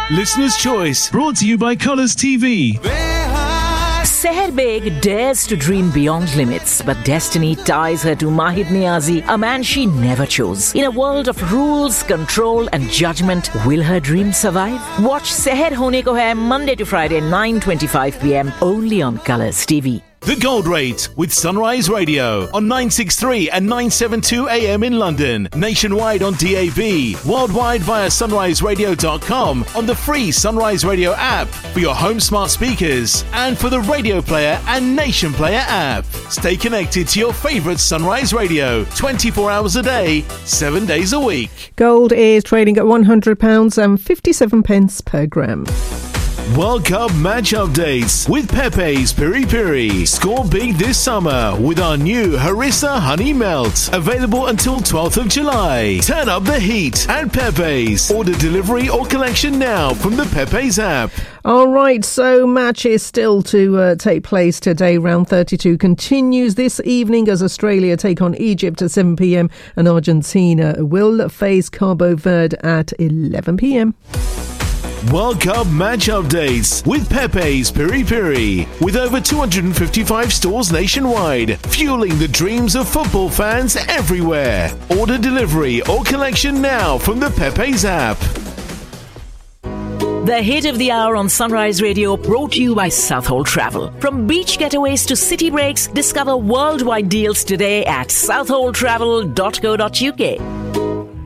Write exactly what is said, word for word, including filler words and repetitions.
Listener's Choice, brought to you by Colours T V. Seher Beg dares to dream beyond limits, but destiny ties her to Mahid Niazi, a man she never chose. In a world of rules, control and judgment, will her dream survive? Watch Seher Hone Ko Hai Monday to Friday, nine twenty-five p.m. only on Colours T V. The Gold Rate with Sunrise Radio on nine sixty-three and nine seventy-two A M in London, nationwide on D A B, worldwide via sunrise radio dot com, on the free Sunrise Radio app for your home smart speakers and for the Radio Player and Nation Player app. Stay connected to your favourite Sunrise Radio twenty-four hours a day, seven days a week. Gold is trading at one hundred pounds and fifty-seven pence per gram. World Cup match updates with Pepe's Piri Piri. Score big this summer with our new Harissa Honey Melt. Available until twelfth of July. Turn up the heat at Pepe's. Order delivery or collection now from the Pepe's app. All right, so match is still to uh, take place today. Round thirty-two continues this evening as Australia take on Egypt at seven p.m. and Argentina will face Cabo Verde at eleven p.m. World Cup match updates with Pepe's Piri Piri. With over two hundred fifty-five stores nationwide, fueling the dreams of football fans everywhere. Order delivery or collection now from the Pepe's app. The hit of the hour on Sunrise Radio, brought to you by Southall Travel. From beach getaways to city breaks, discover worldwide deals today at southall travel dot co dot uk.